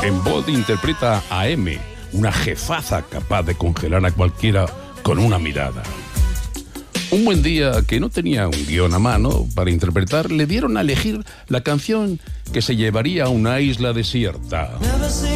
En Bolt interpreta a M, una jefaza capaz de congelar a cualquiera con una mirada. Un buen día, que no tenía un guión a mano para interpretar, le dieron a elegir la canción que se llevaría a una isla desierta.